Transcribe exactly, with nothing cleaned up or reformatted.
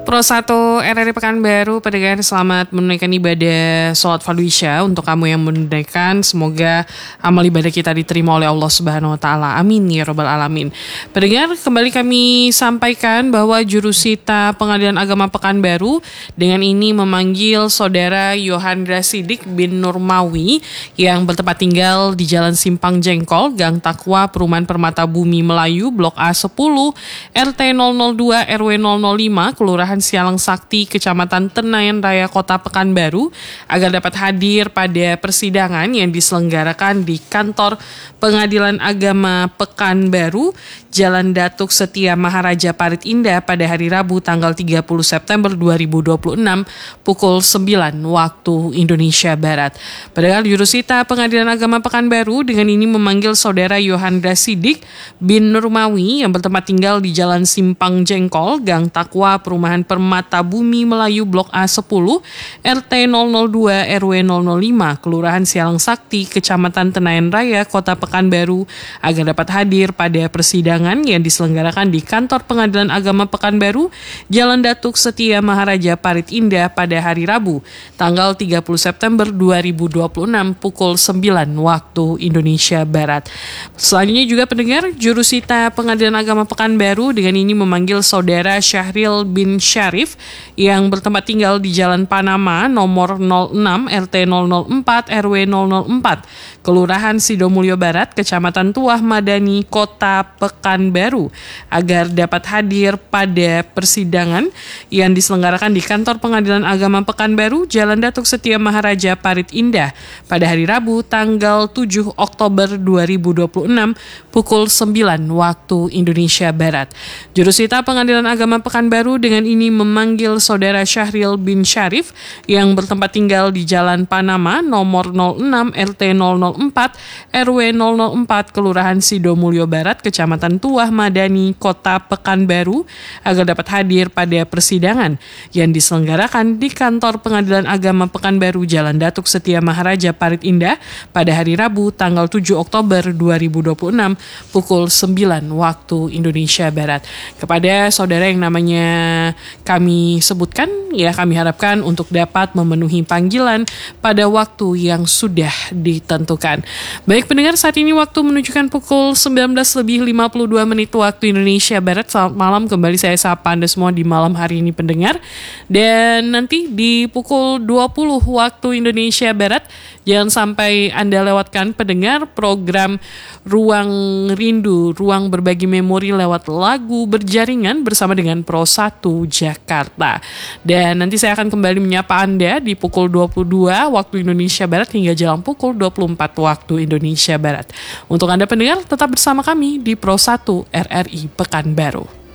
Pro satu R R I Pekanbaru, pendengar selamat menunaikan ibadah sholat fardu isya. Untuk kamu yang menunaikan, semoga amal ibadah kita diterima oleh Allah Subhanahu Wa Taala. Amin ya Rabbal Alamin. Pendengar, kembali kami sampaikan bahwa Jurusita Pengadilan Agama Pekanbaru dengan ini memanggil saudara Yohandra Sidik bin Nurmawi yang bertempat tinggal di Jalan Simpang Jengkol, Gang Takwa, Perumahan Permata Bumi Melayu, Blok A sepuluh, R T nol nol dua R W nol nol lima, Kelurahan Sialang Sakti, Kecamatan Tenayan Raya, Kota Pekanbaru, agar dapat hadir pada persidangan yang diselenggarakan di Kantor Pengadilan Agama Pekanbaru, Jalan Datuk Setia Maharaja Parit Indah pada hari Rabu tanggal tiga puluh September dua ribu dua puluh enam pukul sembilan waktu Indonesia Barat. Padahal Jurusita Pengadilan Agama Pekanbaru dengan ini memanggil saudara Yohandra Sidik bin Nurmawi yang bertempat tinggal di Jalan Simpang Jengkol, Gang Takwa, Perumahan Permata Bumi Melayu, Blok A sepuluh, R T nol nol dua R W nol nol lima, Kelurahan Sialang Sakti, Kecamatan Tenayan Raya, Kota Pekanbaru, agar dapat hadir pada persidangan yang diselenggarakan di Kantor Pengadilan Agama Pekanbaru, Jalan Datuk Setia Maharaja Parit Indah pada hari Rabu, tanggal tiga puluh September dua ribu dua puluh enam pukul sembilan waktu Indonesia Barat. Selanjutnya juga pendengar, Jurusita Pengadilan Agama Pekanbaru dengan ini memanggil saudara Syahril bin Syarif yang bertempat tinggal di Jalan Panama nomor nol enam R T nol nol empat R W nol nol empat, Kelurahan Sidomulyo Barat, Kecamatan Tuah Madani, Kota Pekanbaru, agar dapat hadir pada persidangan yang diselenggarakan di Kantor Pengadilan Agama Pekanbaru, Jalan Datuk Setia Maharaja Parit Indah pada hari Rabu tanggal tujuh Oktober dua ribu dua puluh enam pukul sembilan waktu Indonesia Barat. Jurusita Pengadilan Agama Pekanbaru dengan ini memanggil saudara Syahril bin Syarif yang bertempat tinggal di Jalan Panama nomor nol enam R T nol nol empat R W nol nol empat, Kelurahan Sidomulyo Barat, Kecamatan Tuah Madani, Kota Pekanbaru, agar dapat hadir pada persidangan yang diselenggarakan di Kantor Pengadilan Agama Pekanbaru, Jalan Datuk Setia Maharaja Parit Indah pada hari Rabu tanggal tujuh Oktober dua ribu dua puluh enam pukul sembilan waktu Indonesia Barat. Kepada saudara yang namanya kami sebutkan, ya kami harapkan untuk dapat memenuhi panggilan pada waktu yang sudah ditentukan. Baik pendengar, saat ini waktu menunjukkan pukul sembilan belas lebih lima puluh dua menit waktu Indonesia Barat. Selamat malam, kembali saya sapa Anda semua di malam hari ini pendengar. Dan nanti di pukul dua puluh waktu Indonesia Barat, jangan sampai Anda lewatkan pendengar program Ruang Rindu, Ruang Berbagi Memori lewat lagu berjaringan bersama dengan Pro satu Jakarta. Dan nanti saya akan kembali menyapa Anda di pukul dua puluh dua waktu Indonesia Barat hingga jam pukul dua puluh empat waktu Indonesia Barat. Untuk Anda pendengar, tetap bersama kami di Pro satu R R I Pekanbaru.